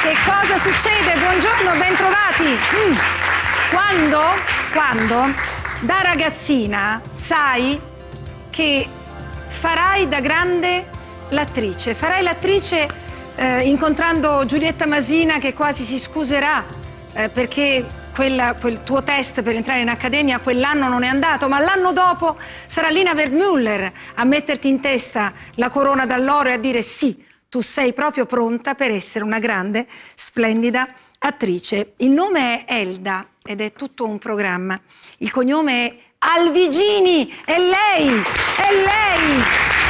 Che cosa succede? Buongiorno, bentrovati. Quando da ragazzina sai che farai da grande l'attrice, farai l'attrice incontrando Giulietta Masina, che quasi si scuserà perché quel tuo test per entrare in accademia quell'anno non è andato, ma l'anno dopo sarà Lina Wertmüller a metterti in testa la corona d'alloro e a dire sì, tu sei proprio pronta per essere una grande, splendida attrice. Il nome è Elda ed è tutto un programma. Il cognome è Alvigini, è lei, è lei!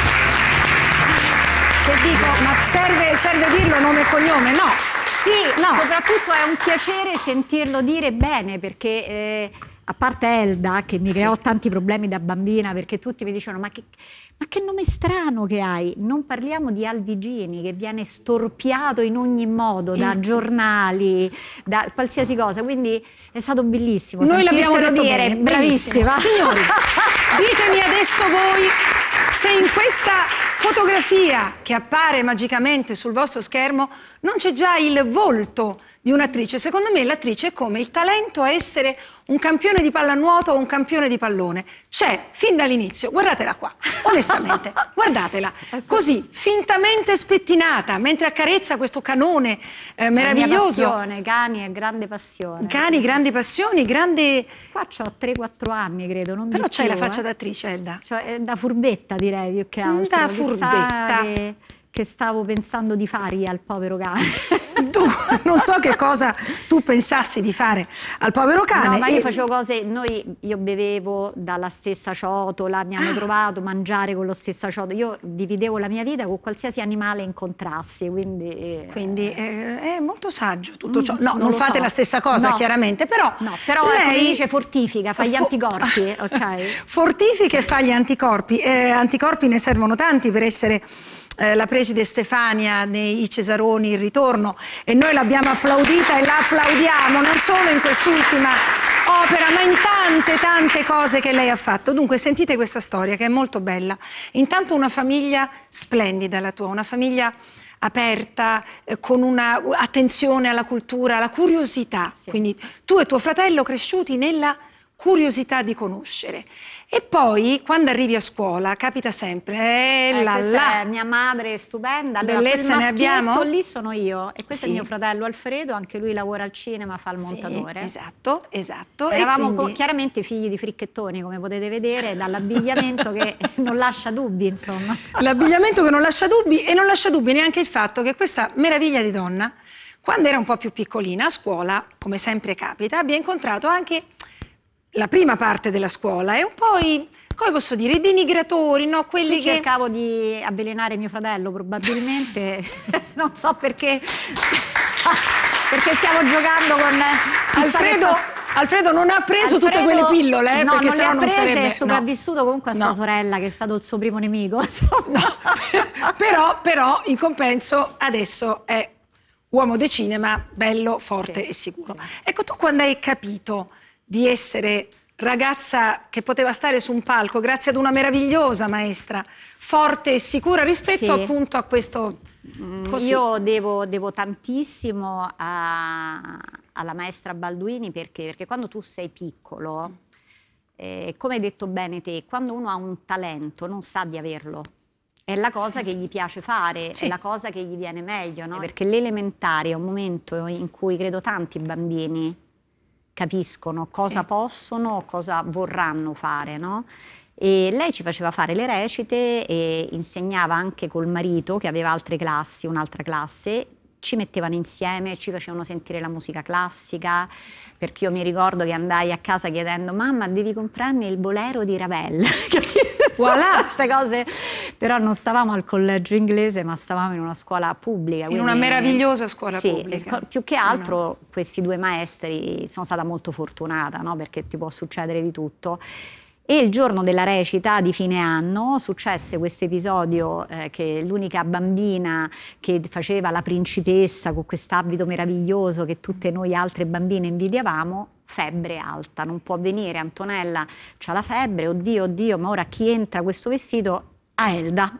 Che dico, ma serve dirlo nome e cognome? No. Sì, no. Soprattutto è un piacere sentirlo dire bene, perché a parte Elda, che mi creò tanti problemi da bambina, perché tutti mi dicevano ma che nome strano che hai. Non parliamo di Alvigini, che viene storpiato in ogni modo da giornali, da qualsiasi cosa, quindi è stato bellissimo. Noi l'abbiamo detto dire, bene, bravissima. Signori, ditemi adesso voi se in questa fotografia che appare magicamente sul vostro schermo non c'è già il volto di un'attrice. Secondo me l'attrice è come il talento a essere un campione di pallanuoto o un campione di pallone. C'è fin dall'inizio, guardatela qua, onestamente, guardatela, così fintamente spettinata, mentre accarezza questo canone meraviglioso. La mia passione, cani è grande passione. Cani, grandi passioni, grande... Qua c'ho 3-4 anni, credo, non Però di c'hai più, la faccia d'attrice, Elda. Cioè, da furbetta, direi, più che altro. Da furbetta. Che stavo pensando di fargli al povero cane. Tu, non so che cosa tu pensassi di fare al povero cane. No, ma io facevo cose, io bevevo dalla stessa ciotola, mi hanno trovato mangiare con lo stesso ciotola, io dividevo la mia vita con qualsiasi animale incontrassi, quindi è molto saggio tutto ciò. No, non lo fate so. la stessa cosa, No. chiaramente, però... No, però come dice, fortifica, fa gli anticorpi, ok? Fortifica e fa gli anticorpi. Anticorpi ne servono tanti per essere la preside Stefania nei Cesaroni, il ritorno, e noi l'abbiamo applaudita e la applaudiamo non solo in quest'ultima opera ma in tante cose che lei ha fatto. Dunque sentite questa storia che è molto bella. Intanto una famiglia splendida la tua, una famiglia aperta, con una attenzione alla cultura, alla curiosità. Sì. Quindi tu e tuo fratello cresciuti nella curiosità di conoscere. E poi, quando arrivi a scuola, capita sempre, questa è mia madre stupenda, allora bellezza ne abbiamo? lì sono io, e questo è mio fratello Alfredo, anche lui lavora al cinema, fa il montatore. Esatto. Eravamo quindi... chiaramente figli di fricchettoni, come potete vedere, dall'abbigliamento che non lascia dubbi, insomma. L'abbigliamento che non lascia dubbi, e non lascia dubbi neanche il fatto che questa meraviglia di donna, quando era un po' più piccolina, a scuola, come sempre capita, abbia incontrato anche la prima parte della scuola e un po' come posso dire, i denigratori, no? Quelli che... Cercavo di avvelenare mio fratello, probabilmente, non so perché stiamo giocando con... Alfredo non ha preso tutte quelle pillole, no, perché non sennò le ha prese, sarebbe... è sopravvissuto comunque a sua sorella, che è stato il suo primo nemico. No. però, in compenso, adesso è uomo di cinema, bello, forte e sicuro. Sì. Ecco, tu quando hai capito di essere ragazza che poteva stare su un palco grazie ad una meravigliosa maestra, forte e sicura rispetto appunto a questo... Così. Io devo tantissimo alla maestra Balduini, perché quando tu sei piccolo, come hai detto bene te, quando uno ha un talento non sa di averlo. È la cosa che gli piace fare, è la cosa che gli viene meglio, no? Perché l'elementare è un momento in cui credo tanti bambini capiscono cosa possono o cosa vorranno fare, no? E lei ci faceva fare le recite e insegnava anche col marito, che aveva altre classi, un'altra classe, ci mettevano insieme, ci facevano sentire la musica classica, perché io mi ricordo che andai a casa chiedendo: mamma, devi comprarmi il bolero di Ravel. Voilà, queste cose. Però non stavamo al collegio inglese, ma stavamo in una scuola pubblica. In una meravigliosa scuola pubblica. Più che altro questi due maestri, sono stata molto fortunata, no? Perché ti può succedere di tutto. E il giorno della recita di fine anno successe questo episodio che l'unica bambina che faceva la principessa con quest'abito meraviglioso che tutte noi altre bambine invidiavamo, febbre alta, non può venire, Antonella c'ha la febbre, oddio, ma ora chi entra questo vestito? A Elda.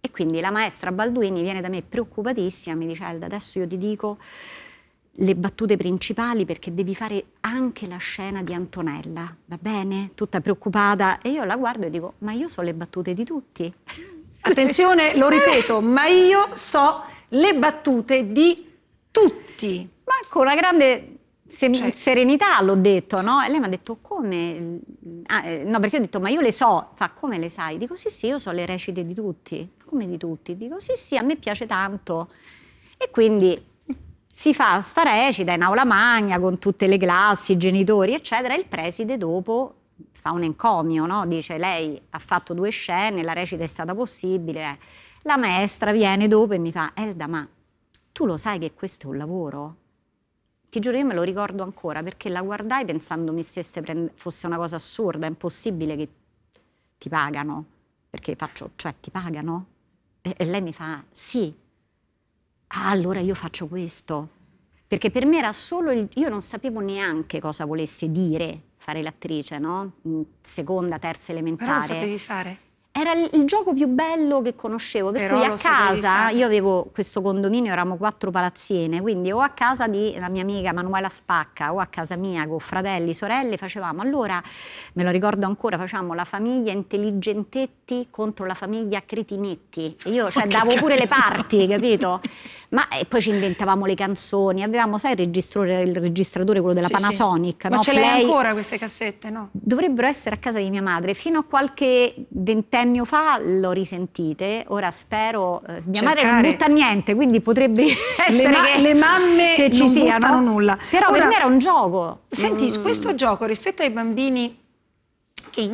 E quindi la maestra Balduini viene da me preoccupatissima, mi dice: Elda, adesso io ti dico le battute principali perché devi fare anche la scena di Antonella, va bene? Tutta preoccupata. E io la guardo e dico: ma io so le battute di tutti. Attenzione, lo ripeto, ma io so le battute di tutti. Ma con una grande serenità l'ho detto, no? E lei mi ha detto: come? No, perché io ho detto: ma io le so. Fa: come le sai? Dico: sì, sì, io so le recite di tutti. Come di tutti? Dico: sì, sì, a me piace tanto. E quindi si fa sta recita in aula magna con tutte le classi, i genitori, eccetera, e il preside dopo fa un encomio, no? Dice: lei ha fatto 2 scene, la recita è stata possibile. La maestra viene dopo e mi fa: Elda, ma tu lo sai che questo è un lavoro? Ti giuro, io me lo ricordo ancora, perché la guardai pensando mi stesse fosse una cosa assurda, è impossibile che ti pagano. Perché faccio: cioè ti pagano? E lei mi fa: sì. Ah, allora io faccio questo. Perché per me era solo io non sapevo neanche cosa volesse dire fare l'attrice, no? Seconda, terza elementare. Però lo sapevi fare? Era il gioco più bello che conoscevo, per Però cui a casa, io avevo questo condominio, eravamo 4 palazzine, quindi o a casa di la mia amica Manuela Spacca o a casa mia con fratelli, sorelle, facevamo, allora, me lo ricordo ancora, facevamo la famiglia Intelligentetti contro la famiglia Cretinetti, e io cioè davo pure le parti, capito? Ma e poi ci inventavamo le canzoni, avevamo, sai, il registratore, quello della Panasonic, sì. No? Ma ce l'hai Play. ancora queste cassette, no? Dovrebbero essere a casa di mia madre, fino a qualche ventennio fa l'ho risentite, ora spero, mia madre non butta niente, quindi potrebbe essere le mamme che ci non siano, buttano nulla. Però per me era un gioco. Senti, questo gioco rispetto ai bambini che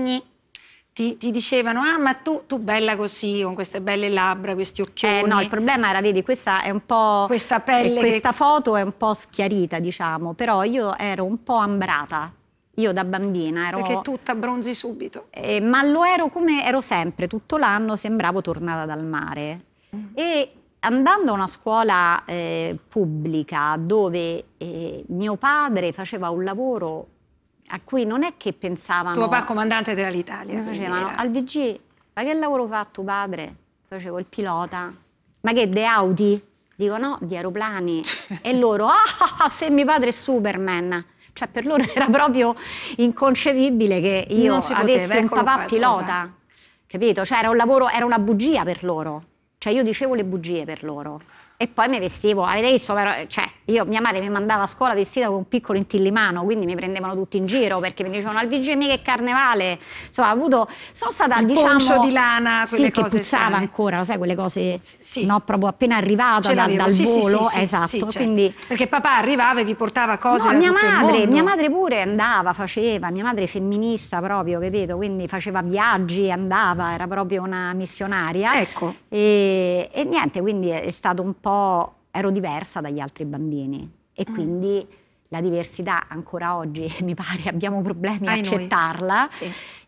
ti dicevano: ah, ma tu bella così, con queste belle labbra, questi occhioni. No, il problema era, vedi, questa è un po', questa pelle, questa foto è un po' schiarita, diciamo, però io ero un po' ambrata. Io da bambina ero... Perché tu t'abbronzi subito. Ma lo ero come ero sempre, tutto l'anno sembravo tornata dal mare. E andando a una scuola pubblica dove mio padre faceva un lavoro a cui non è che pensavano... Tuo papà comandante dell'Italia. Mi facevano: al VG, ma che lavoro fa tuo padre? Facevo il pilota. Ma che, de Audi? Dico: no, di aeroplani. E loro: se mio padre è Superman. Cioè per loro era proprio inconcepibile che io avessi un papà pilota, capito? Cioè era un lavoro, era una bugia per loro, cioè io dicevo le bugie per loro. E poi mi vestivo, avete visto, cioè mia madre mi mandava a scuola vestita con un piccolo intillimano, quindi mi prendevano tutti in giro perché mi dicevano: al VG mica è carnevale. Insomma, sono stata, diciamo, poncio di lana, quelle sì, cose che puzzava strane. Ancora, lo sai, quelle cose, sì. No, proprio appena arrivata dal volo, esatto. Sì, certo. Quindi, perché papà arrivava e vi portava cose da no, tutto il mondo. mia madre pure andava, faceva, mia madre è femminista proprio, capito? Quindi faceva viaggi, andava, era proprio una missionaria. Ecco. E niente, quindi è stato un po'... ero diversa dagli altri bambini e quindi la diversità ancora oggi mi pare abbiamo problemi a accettarla. Sì.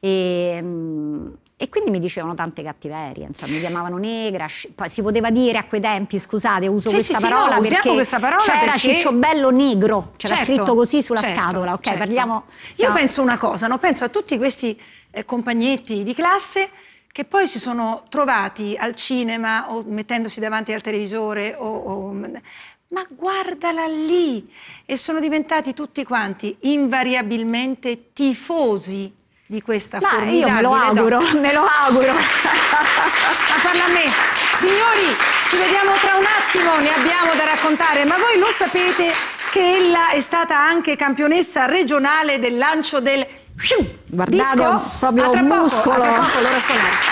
E quindi mi dicevano tante cattiverie, insomma, mi chiamavano negra, poi si poteva dire a quei tempi, scusate, uso questa parola perché questa parola c'era perché... Cicciobello negro, c'era scritto così sulla scatola, ok? Certo. Parliamo... Io penso una cosa, no? Penso a tutti questi compagnetti di classe che poi si sono trovati al cinema o mettendosi davanti al televisore ma guardala lì, e sono diventati tutti quanti invariabilmente tifosi di questa formidabile io me lo auguro, me lo auguro. Ma parla a me. Signori, ci vediamo tra un attimo, ne abbiamo da raccontare, ma voi lo sapete che ella è stata anche campionessa regionale del lancio del Guardate, disco? proprio un muscolo. A tra poco, Laura Solari.